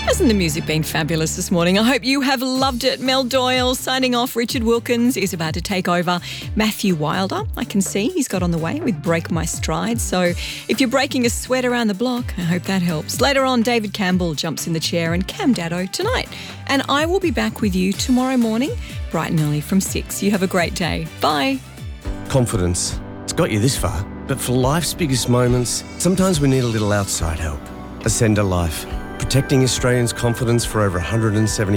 Hasn't the music been fabulous this morning? I hope you have loved it. Mel Doyle signing off. Richard Wilkins is about to take over. Matthew Wilder, I can see he's got on the way with Break My Stride. So if you're breaking a sweat around the block, I hope that helps. Later on, David Campbell jumps in the chair and Cam Daddo tonight. And I will be back with you tomorrow morning, bright and early from 6. You have a great day. Bye. Confidence. It's got you this far. But for life's biggest moments, sometimes we need a little outside help. Ascender Life. Protecting Australians' confidence for over 170